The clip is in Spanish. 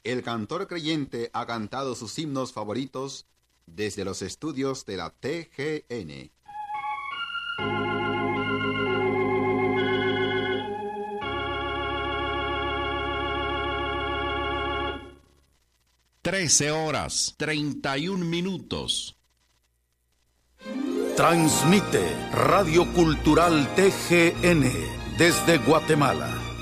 el cantor creyente ha cantado sus himnos favoritos desde los estudios de la TGN. (13:31). Transmite Radio Cultural TGN desde Guatemala.